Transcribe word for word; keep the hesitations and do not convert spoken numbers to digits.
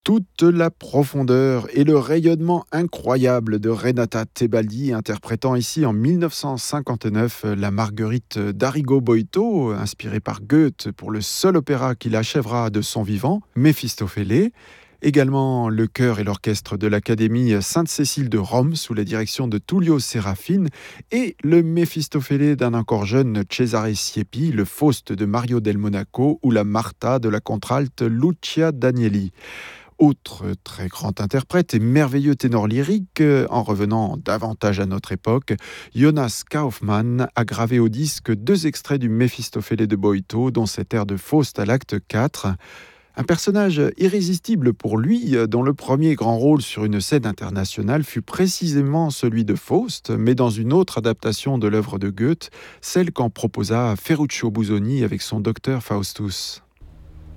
Toute la profondeur et le rayonnement incroyable de Renata Tebaldi, interprétant ici en mille neuf cent cinquante-neuf la Marguerite d'Arrigo Boito, inspirée par Goethe pour le seul opéra qu'il achèvera de son vivant, Méphistophélès. Également le chœur et l'orchestre de l'Académie Sainte-Cécile de Rome sous la direction de Tullio Serafine et le Méphistophélès d'un encore jeune Cesare Siepi, le Faust de Mario del Monaco ou la Martha de la contralte Lucia Danieli. Autre très grand interprète et merveilleux ténor lyrique, en revenant davantage à notre époque, Jonas Kaufmann a gravé au disque deux extraits du Méphistophélès de Boito, dont cet air de Faust à l'acte quatre. Un personnage irrésistible pour lui, dont le premier grand rôle sur une scène internationale fut précisément celui de Faust, mais dans une autre adaptation de l'œuvre de Goethe, celle qu'en proposa Ferruccio Busoni avec son docteur Faustus.